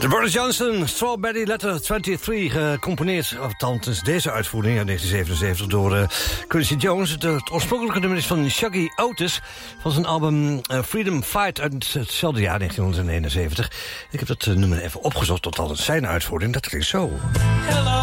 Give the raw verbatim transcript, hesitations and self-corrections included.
De Boris Johnson, Strawberry Letter drieëntwintig, gecomponeerd, althans deze uitvoering uit negentien zevenenzeventig door uh, Quincy Jones. Het, het oorspronkelijke nummer is van Shaggy Otis van zijn album uh, Freedom Fight uit hetzelfde jaar, negentien eenenzeventig. Ik heb dat uh, nummer even opgezocht tot al zijn uitvoering, dat klinkt zo. Hello.